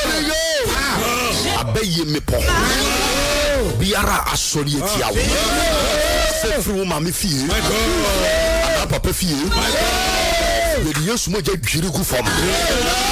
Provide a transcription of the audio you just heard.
Abaye me po. Biara asori etia wo. Se fru ma me fie. Ana papa fie. We di Yesu mo je dwiri ku fam.